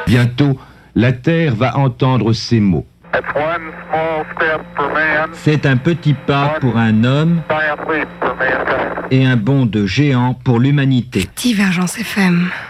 Bientôt, la Terre va entendre ces mots. C'est un petit pas pour un homme et un bond de géant pour l'humanité. Divergence FM.